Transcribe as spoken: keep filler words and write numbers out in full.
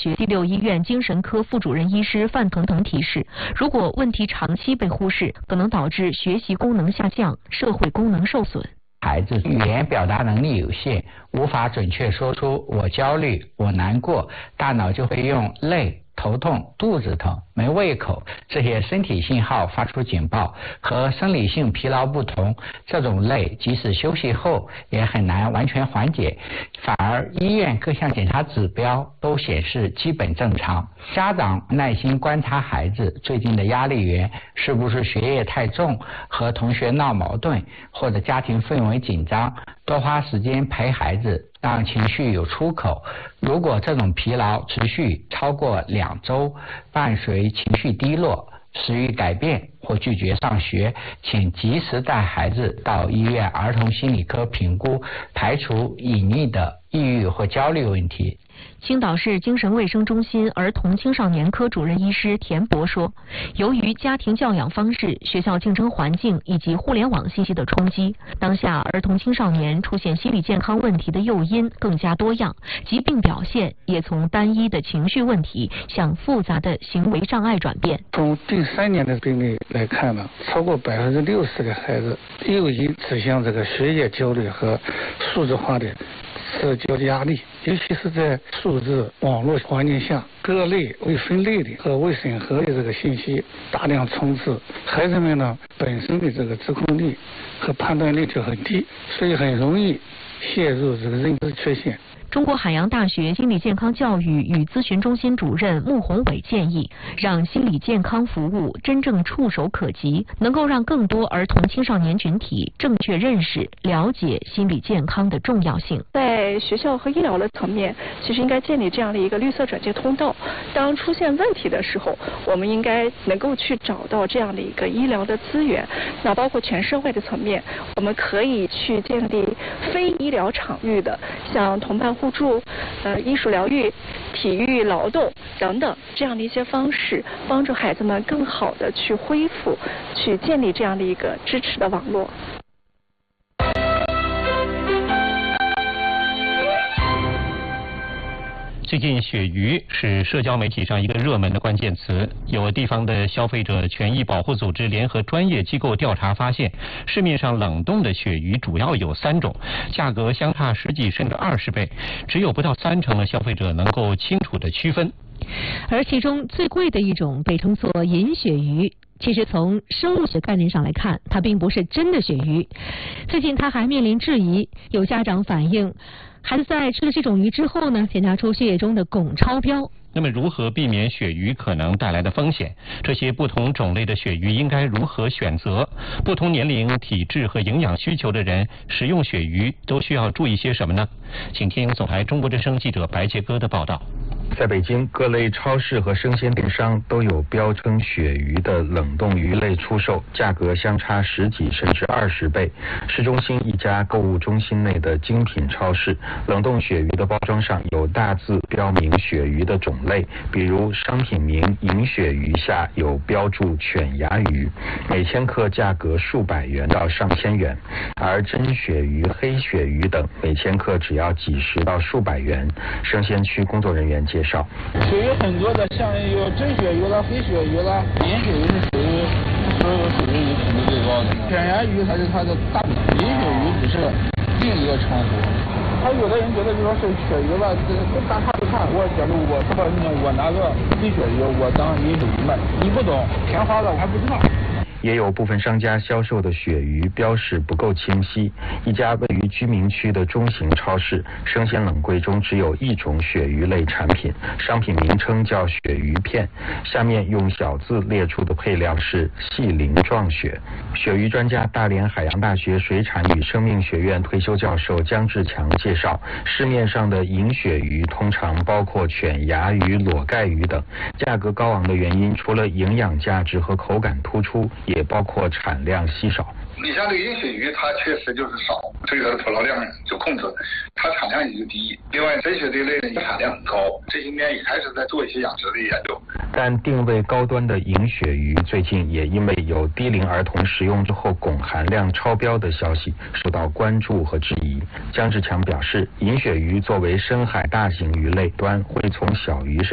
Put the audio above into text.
学第六医院精神科副主任医师范腾腾提示，如果问题长期被忽视，可能导致学习功能下降、社会功能受损。 孩子语言表达能力有限，无法准确说出我焦虑、我难过，大脑就会用累、头痛、肚子疼、没胃口这些身体信号发出警报。和生理性疲劳不同，这种累即使休息后也很难完全缓解，反而医院各项检查指标都显示基本正常。家长耐心观察孩子最近的压力源，是不是学业太重，和同学闹矛盾，或者家庭氛围紧张，多花时间陪孩子，让情绪有出口。如果这种疲劳持续超过两周，伴随情绪低落、食欲改变或拒绝上学，请及时带孩子到医院儿童心理科评估，排除隐匿的抑郁或焦虑问题。 青岛市精神卫生中心儿童青少年科主任医师田博说，由于家庭教养方式、学校竞争环境以及互联网信息的冲击，当下儿童青少年出现心理健康问题的诱因更加多样，疾病表现也从单一的情绪问题向复杂的行为障碍转变。 从近三年的病例来看呢，超过百分之六十的孩子诱因指向这个学业焦虑和数字化的社交压力，尤其是在数字网络环境下，各类未分类的和未审核的这个信息大量充斥，孩子们呢本身的这个自控力和判断力就很低，所以很容易陷入这个认知缺陷。 中国海洋大学心理健康教育与咨询中心主任穆宏伟建议，让心理健康服务真正触手可及，能够让更多儿童青少年群体正确认识、了解心理健康的重要性。 在学校和医疗的层面，其实应该建立这样的一个绿色转介通道。当出现问题的时候，我们应该能够去找到这样的一个医疗的资源。那包括全社会的层面，我们可以去建立非医疗场域的，像同伴互助、呃艺术疗愈、体育劳动等等这样的一些方式，帮助孩子们更好的去恢复，去建立这样的一个支持的网络。 最近鳕鱼是社交媒体上一个热门的关键词，有地方的消费者权益保护组织联合专业机构调查发现，市面上冷冻的鳕鱼主要有三种，价格相差十几甚至二十倍，只有不到三成的消费者能够清楚地区分。 而其中最贵的一种被称作银鳕鱼，其实从生物学概念上来看，它并不是真的鳕鱼。最近它还面临质疑，有家长反映，孩子在吃了这种鱼之后呢，检查出血液中的汞超标。 那么如何避免鳕鱼可能带来的风险？这些不同种类的鳕鱼应该如何选择？不同年龄、体质和营养需求的人食用鳕鱼都需要注意些什么呢？请听总台中国之声记者白杰哥的报道。 在北京，各类超市和生鲜电商都有标称鳕鱼的冷冻鱼类出售，价格相差十几甚至二十倍。市中心一家购物中心内的精品超市，冷冻鳕鱼的包装上有大字标明鳕鱼的种类，比如商品名银鳕鱼下有标注犬牙鱼，每千克价格数百元到上千元，而真鳕鱼、黑鳕鱼等每千克只要几十到数百元。生鲜区工作人员介绍， 鳕鱼很多的，像有真鳕鱼啦、黑鳕鱼啦、银鳕鱼是属于所有鳕鱼里品质最高的，犬牙鱼才是它的大名，银鳕鱼只是另一个称呼。他有的人觉得就说是鳕鱼吧，这大差不差。我假如我是吧，我拿个黑鳕鱼，我当银鳕鱼卖，你不懂填花的，我还不知道。 也有部分商家销售的鳕鱼标示不够清晰。一家位于居民区的中型超市，生鲜冷柜中只有一种鳕鱼类产品，商品名称叫鳕鱼片，下面用小字列出的配料是细鳞状鳕。鳕鱼专家大连海洋大学水产与生命学院退休教授姜志强介绍，市面上的银鳕鱼通常包括犬牙鱼、裸盖鱼等，价格高昂的原因除了营养价值和口感突出，也包括产量稀少。 你像这个银鳕鱼，它确实就是少，所以它的捕捞量就控制，它产量也就低。另外，真鳕这一类的产量很高，这些年也开始在做一些养殖的研究。 但定位高端的银鳕鱼，最近也因为有低龄儿童食用之后汞含量超标的消息，受到关注和质疑。姜志强表示，银鳕鱼作为深海大型鱼类端，会从小鱼身